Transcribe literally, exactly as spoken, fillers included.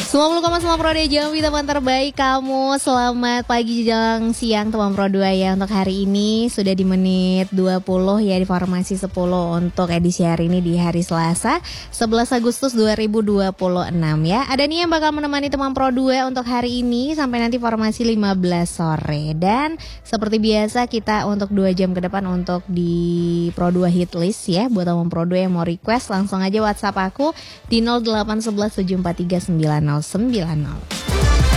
sembilan puluh koma sembilan Pro dua Jambi, teman terbaik kamu. Selamat pagi, jelang siang teman Pro dua ya. Untuk hari ini sudah di menit dua puluh ya, di formasi sepuluh untuk edisi hari ini di hari Selasa sebelas Agustus dua ribu dua puluh enam ya. Ada nih yang bakal menemani teman Pro dua untuk hari ini sampai nanti formasi lima belas sore. Dan seperti biasa kita untuk dua jam ke depan untuk di Pro dua Hitlist ya. Buat teman Pro dua yang mau request langsung aja WhatsApp aku di nol delapan satu satu tujuh empat tiga sembilan nol sembilan nol.